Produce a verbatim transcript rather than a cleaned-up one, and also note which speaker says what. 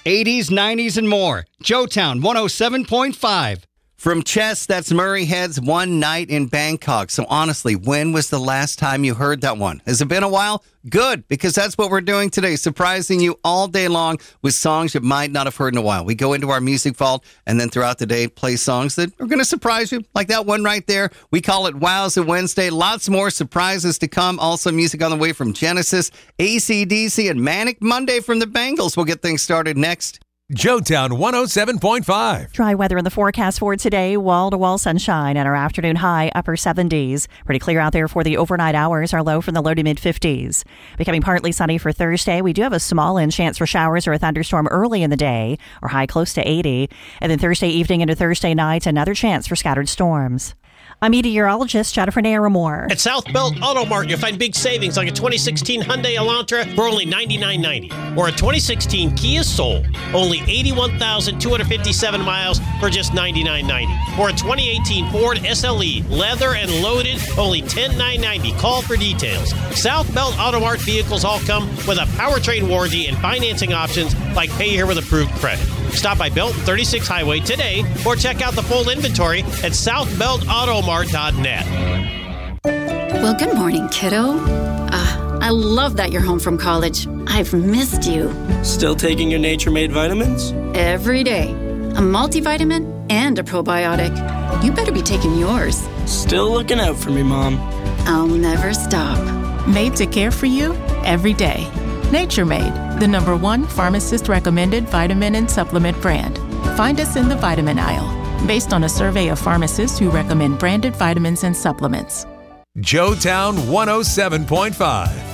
Speaker 1: eighties, nineties, and more. Joetown one oh seven point five. From Chess, that's Murray Head's One Night in Bangkok. So honestly, when was the last time you heard that one? Has it been a while? Good, because that's what we're doing today, surprising you all day long with songs you might not have heard in a while. We go into our music vault and then throughout the day play songs that are going to surprise you, like that one right there. We call it Wowza Wednesday. Lots more surprises to come. Also music on the way from Genesis, A C D C, and Manic Monday from the Bangles. We'll get things started next.
Speaker 2: Joetown one oh seven point five.
Speaker 3: Dry weather in the forecast for today. Wall-to-wall sunshine and our afternoon high upper seventies. Pretty clear out there for the overnight hours. Our low from the low to mid-fifties. Becoming partly sunny for Thursday. We do have a small in chance for showers or a thunderstorm early in the day. Our high close to eighty. And then Thursday evening into Thursday night, another chance for scattered storms. I'm meteorologist Jennifer Naramore.
Speaker 4: At South Belt Auto Mart, you'll find big savings like a twenty sixteen Hyundai Elantra for only ninety-nine ninety, or a twenty sixteen Kia Soul, only eighty-one thousand two hundred fifty-seven miles for just ninety-nine ninety, or a twenty eighteen Ford S L E, leather and loaded, only ten thousand nine hundred ninety. Call for details. South Belt Auto Mart vehicles all come with a powertrain warranty and financing options like pay here with approved credit. Stop by Belton thirty-six Highway today, or check out the full inventory at south belt auto mart dot net.
Speaker 5: Well, good morning, kiddo. Uh, I love that you're home from college. I've missed you.
Speaker 6: Still taking your Nature Made vitamins?
Speaker 5: Every day. A multivitamin and a probiotic. You better be taking yours.
Speaker 6: Still looking out for me, Mom.
Speaker 5: I'll never stop.
Speaker 7: Made to care for you every day. Nature Made, the number one pharmacist-recommended vitamin and supplement brand. Find us in the vitamin aisle, based on a survey of pharmacists who recommend branded vitamins and supplements.
Speaker 2: Joetown one oh seven point five.